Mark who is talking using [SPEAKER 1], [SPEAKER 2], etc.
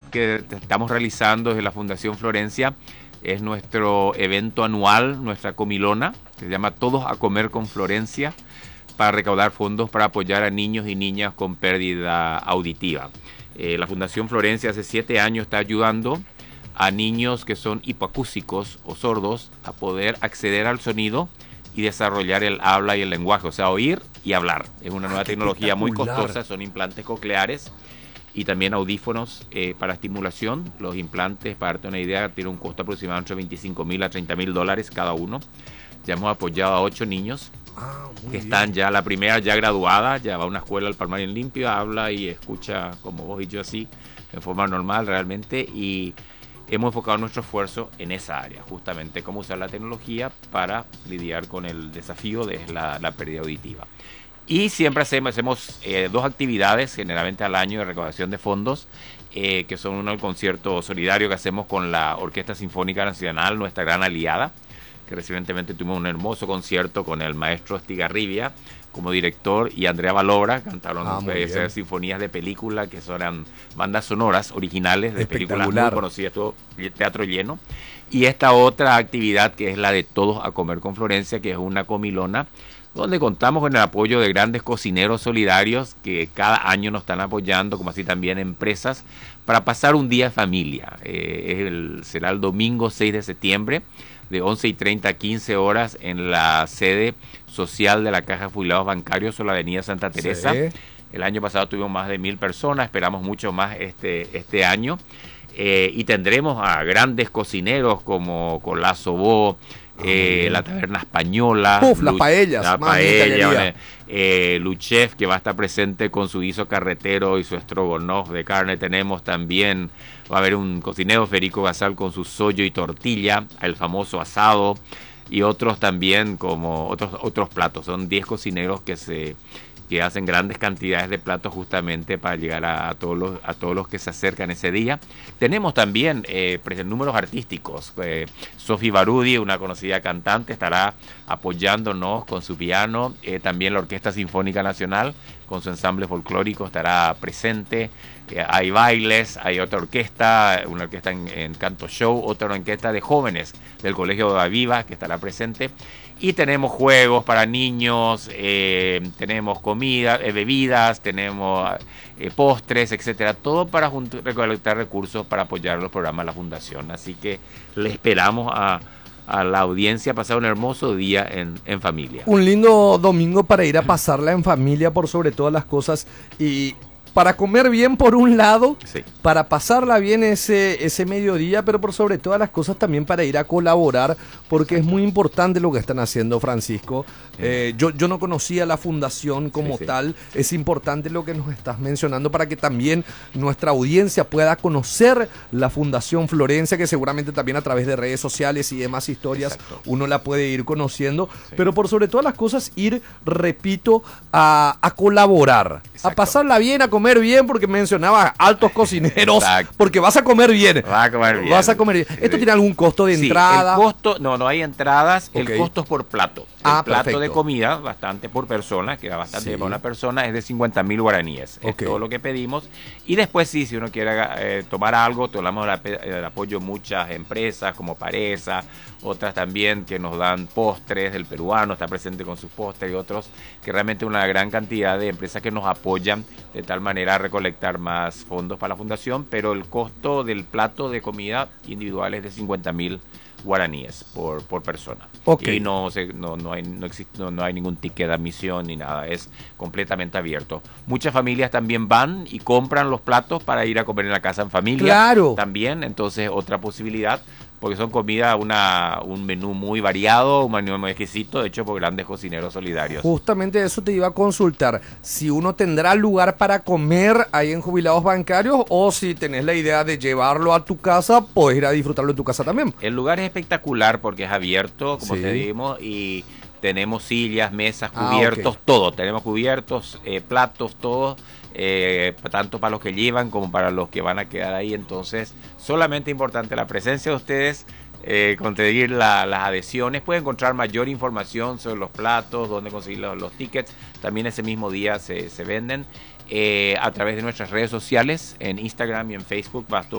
[SPEAKER 1] que estamos realizando desde la Fundación Florencia es nuestro evento anual, nuestra comilona, que se llama Todos a Comer con Florencia, para recaudar fondos para apoyar a niños y niñas con pérdida auditiva. La Fundación Florencia hace 7 años está ayudando a niños que son hipoacúsicos o sordos a poder acceder al sonido y desarrollar el habla y el lenguaje, o sea, oír y hablar. Es una nueva tecnología muy costosa, son implantes cocleares y también audífonos para estimulación. Los implantes, para darte una idea, tienen un costo aproximado entre $25,000 a $30,000 cada uno. Ya hemos apoyado a 8 niños que están ya, la primera ya graduada, ya va a una escuela al Palmar en Limpio, habla y escucha como vos y yo así, en forma normal realmente, y hemos enfocado nuestro esfuerzo en esa área, justamente cómo usar la tecnología para lidiar con el desafío de la pérdida auditiva. Y siempre hacemos 2 actividades generalmente al año de recaudación de fondos, que son uno el concierto solidario que hacemos con la Orquesta Sinfónica Nacional, nuestra gran aliada, que recientemente tuvimos un hermoso concierto con el maestro Estigarribia como director y Andrea Valobra, cantaron sinfonías de película que son bandas sonoras originales de películas muy conocidas, todo teatro lleno. Y esta otra actividad que es la de Todos a Comer con Florencia, que es una comilona donde contamos con el apoyo de grandes cocineros solidarios que cada año nos están apoyando, como así también empresas, para pasar un día de familia. Será el domingo 6 de septiembre, de 11:30 a 15 horas, en la sede social de la Caja de Jubilados Bancarios en la Avenida Santa Teresa. Sí. El año pasado tuvimos más de 1,000 personas, esperamos mucho más este año. Y tendremos a grandes cocineros como Colazo Bo, la Taberna Española,
[SPEAKER 2] las paellas,
[SPEAKER 1] Luchef, que va a estar presente con su guiso carretero y su estrogonoff de carne. Tenemos también, va a haber un cocinero, Federico Gasal, con su sollo y tortilla, el famoso asado, y otros también, como otros platos. Son 10 cocineros que hacen grandes cantidades de platos justamente para llegar a todos los que se acercan ese día. Tenemos también números artísticos. Sofi Barudi, una conocida cantante, estará apoyándonos con su piano. También la Orquesta Sinfónica Nacional con su ensamble folclórico estará presente. Hay bailes, hay otra orquesta, una orquesta en canto show, otra orquesta de jóvenes del Colegio de Aviva que estará presente. Y tenemos juegos para niños, tenemos comida, bebidas, tenemos postres, etcétera. Todo para recolectar recursos para apoyar los programas de la Fundación. Así que le esperamos a la audiencia a pasar un hermoso día en familia.
[SPEAKER 2] Un lindo domingo para ir a pasarla en familia por sobre todas las cosas, y para comer bien por un lado, sí, para pasarla bien ese mediodía, pero por sobre todas las cosas también para ir a colaborar, porque es muy importante lo que están haciendo, Francisco. Yo no conocía la fundación como tal. Es importante lo que nos estás mencionando para que también nuestra audiencia pueda conocer la Fundación Florencia, que seguramente también a través de redes sociales y demás historias uno la puede ir conociendo, pero por sobre todas las cosas ir, repito, a colaborar, a pasarla bien, a comer bien, porque mencionaba altos cocineros, porque vas a comer bien.
[SPEAKER 1] Vas a comer bien.
[SPEAKER 2] Vas a comer bien. ¿Esto tiene algún costo de entrada?
[SPEAKER 1] El costo, no hay entradas, el costo es por plato. El plato de comida, bastante por persona, que da bastante para una persona, es de 50,000 guaraníes. Es todo lo que pedimos. Y después si uno quiere tomar algo, tomamos el apoyo de muchas empresas como Paresa, otras también que nos dan postres, el peruano está presente con sus postres, y otros que realmente una gran cantidad de empresas que nos apoyan de tal manera a recolectar más fondos para la fundación, pero el costo del plato de comida individual es de 50,000 guaraníes por persona. Y no hay ningún ticket de admisión ni nada, es completamente abierto. Muchas familias también van y compran los platos para ir a comer en la casa en familia. También, entonces otra posibilidad, porque son comida, un menú muy variado, un menú muy exquisito, hecho por grandes cocineros solidarios.
[SPEAKER 2] Justamente eso te iba a consultar, si uno tendrá lugar para comer ahí en Jubilados Bancarios, o si tenés la idea de llevarlo a tu casa, puedes ir a disfrutarlo en tu casa también.
[SPEAKER 1] El lugar es espectacular porque es abierto, como te dijimos, y tenemos sillas, mesas, cubiertos, todo. Tenemos cubiertos, platos, todo. Tanto para los que llevan como para los que van a quedar ahí. Entonces, solamente importante la presencia de ustedes, conseguir las adhesiones. Pueden encontrar mayor información sobre los platos, dónde conseguir los tickets. También ese mismo día se venden a través de nuestras redes sociales, en Instagram y en Facebook.